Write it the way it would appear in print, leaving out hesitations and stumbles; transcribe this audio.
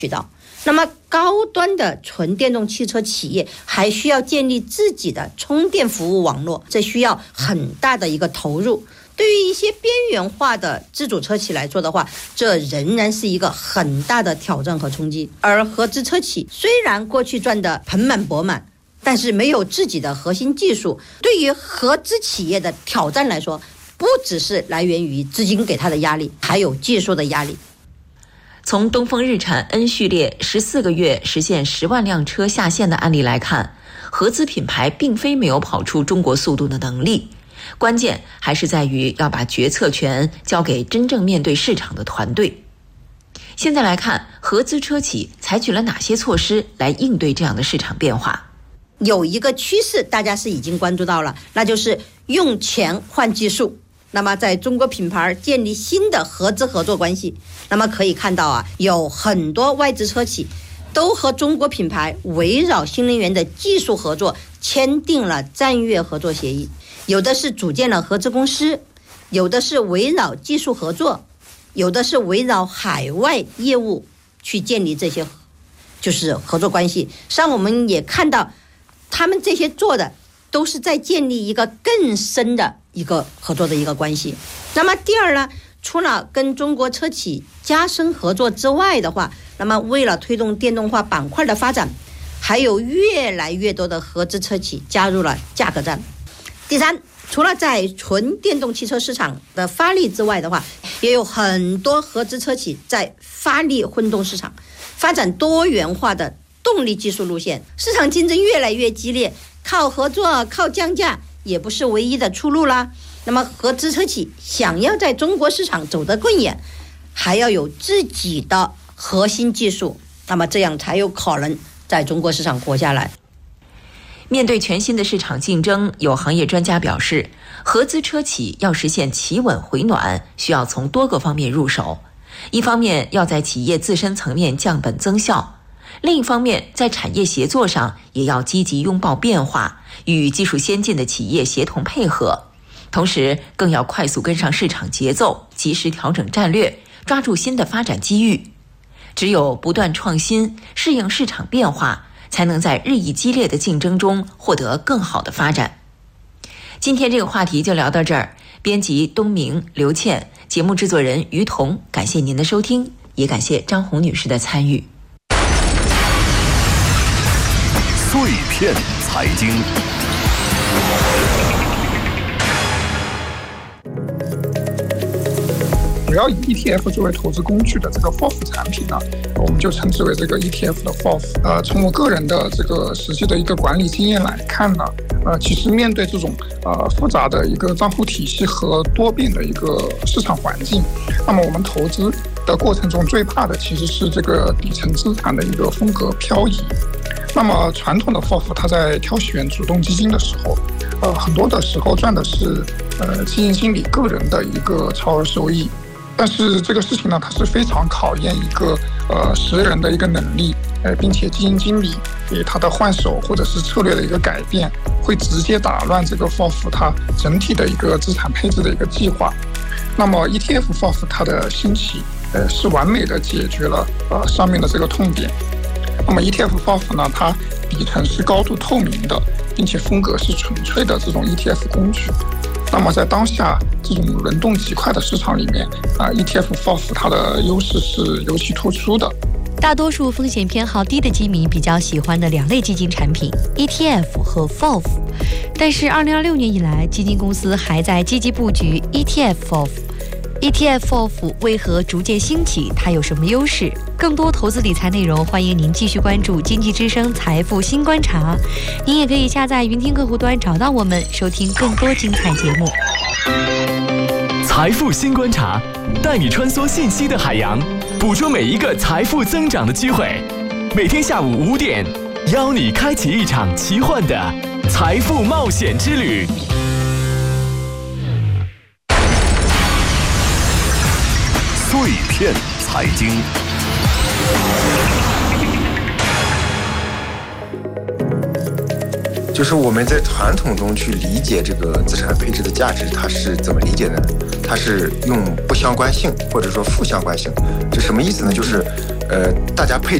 渠道。那么高端的纯电动汽车企业还需要建立自己的充电服务网络，这需要很大的一个投入。对于一些边缘化的自主车企来说的话，这仍然是一个很大的挑战和冲击。而合资车企虽然过去赚得盆满钵满，但是没有自己的核心技术，对于合资企业的挑战来说，不只是来源于资金给他的压力，还有技术的压力。 从东风日产 N 序列14个月实现10万辆车下线的案例来看，合资品牌并非没有跑出中国速度的能力，关键还是在于要把决策权交给真正面对市场的团队。现在来看，合资车企采取了哪些措施来应对这样的市场变化？ 有一个趋势大家是已经关注到了，那就是用钱换技术。那么在中国品牌建立新的合资合作关系，那么可以看到啊，有很多外资车企都和中国品牌围绕新能源的技术合作签订了战略合作协议，有的是组建了合资公司，有的是围绕技术合作，有的是围绕海外业务去建立这些就是合作关系。实际上我们也看到他们这些做的都是在建立一个更深的一个合作的一个关系。那么第二呢，除了跟中国车企加深合作之外的话，那么为了推动电动化板块的发展，还有越来越多的合资车企加入了价格战。第三，除了在纯电动汽车市场的发力之外的话，也有很多合资车企在发力混动市场，发展多元化的动力技术路线。市场竞争越来越激烈，靠合作靠降价也不是唯一的出路啦。那么合资车企想要在中国市场走得更远，还要有自己的核心技术，那么这样才有可能在中国市场活下来。 面对全新的市场竞争，有行业专家表示，合资车企要实现企稳回暖，需要从多个方面入手。一方面要在企业自身层面降本增效，另一方面在产业协作上也要积极拥抱变化，与技术先进的企业协同配合，同时更要快速跟上市场节奏，及时调整战略，抓住新的发展机遇。只有不断创新，适应市场变化，才能在日益激烈的竞争中获得更好的发展。今天这个话题就聊到这儿，编辑东明、刘倩，节目制作人于彤，感谢您的收听，也感谢张红女士的参与。 碎片财经， 主要以 ETF 作为投资工具的这个 FOF 产品呢，我们就称之为这个 ETF 的 FOF。从我个人的这个实际的一个管理经验来看呢，其实面对这种复杂的一个账户体系和多变的一个市场环境，那么我们投资的过程中最怕的其实是这个底层资产的一个风格漂移。那么传统的 FOF 它在挑选主动基金的时候，很多的时候赚的是基金经理个人的一个超额收益。但是这个事情呢，它是非常考验一个识人的一个能力，并且基金经理他的换手或者是策略的一个改变，会直接打乱这个 FOF 它整体的一个资产配置的一个计划。那么 ETF FOF 它的兴起，是完美的解决了上面的这个痛点。那么 ETF FOF 呢，它底层是高度透明的，并且风格是纯粹的这种 ETF 工具。那么在当下这种轮动极快的市场里面，ETF FOF 它的优势是尤其突出的。 大多数风险偏好低的基民比较喜欢的两类基金产品 ETF 和 FOF， 但是2026年以来，基金公司还在积极布局 ETF FOF。ETF FOF 为何逐渐兴起？它有什么优势？更多投资理财内容，欢迎您继续关注经济之声财富新观察。您也可以下载云听客户端找到我们，收听更多精彩节目。 财富新观察，带你穿梭信息的海洋，捕捉每一个财富增长的机会。每天下午5点，邀你开启一场奇幻的财富冒险之旅。 碎片财经， 就是我们在传统中去理解这个资产配置的价值，它是怎么理解的呢？它是用不相关性或者说负相关性，这什么意思呢？就是大家配